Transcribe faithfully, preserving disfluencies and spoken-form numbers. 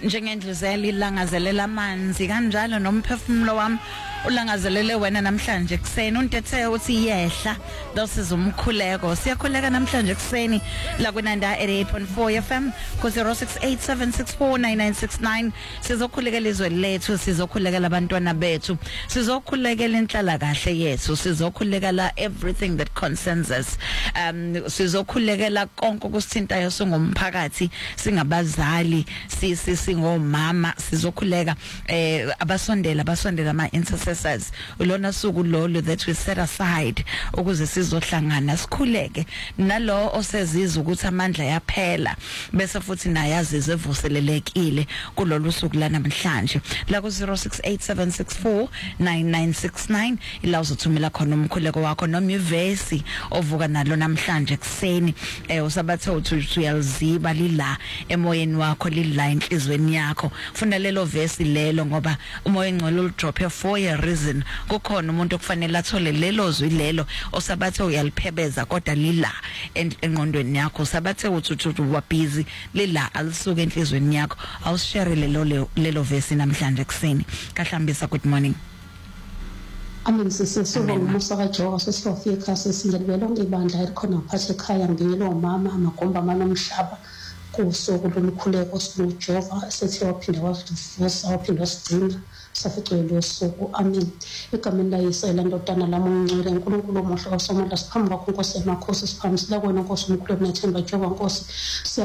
njengendluzela ilangazelela amanzi kanjalo nomphefumulo wami ulangazelele wena namhlanje ekseni untethe uthi yehla dosiza umkhuleko siyakhuleka namhlanje ekseni la kwenanda eighty-eight point four F M ku zero six eight seven six four nine nine six nine sizokhulekela izwe lethu sizokhulekela abantwana bethu sizokhulekela inhlala kahle yethu sizokhulekela everything that concerns us um sizokhulekela konke kusithintayo singumphakathi singabazali sisi singomama sizokhuleka eh abasondela abasondela ama intercessors ulona suku lolo that we set aside ukuze sizohlangana sikhuleke nalo osezizwe ukuthi amandla yaphela bese futhi naye azizwe evuselelekile kulolu suku la namhlanje la ku zero six eight seven six four nine nine six nine ila uzothumela khona umkhuleko wakho noma ivesi ovuka nalo namhlanje ekseni eh usabathe uthi uyaliziba lila emoyeni wakho lila inhlizweni yakho funa lelo vesi lelo ngoba umoya engcwele ulidrop for a reason kukhona umuntu okufanele athole lelo zwi lelo osabathe uyaliphebeza kodwa lila engqondweni yakho sabathe uthi wa busy lila alisuke enhlizweni yakho awushare lelo lelo vesi namhlanje ekseni kahlambisa good morning. Amen sisisuka ngumusa kaJehova sesiyofika sesingelibela ngebandla elikhona ngaphathe ekhaya ngiyelo mama amagomba manomhlaba kusuku lolukhuleko siluJehova sethi waphinda wasivusa waphinda wasigcina saficwe losuku amen egameni la Yesu elandodana lami ongcwele uNkulunkulu omuhle osomandla siphambi kwakho Nkosi emakhosi siphambisela kwena Nkosi omkhulu nethemba Jehova Nkosi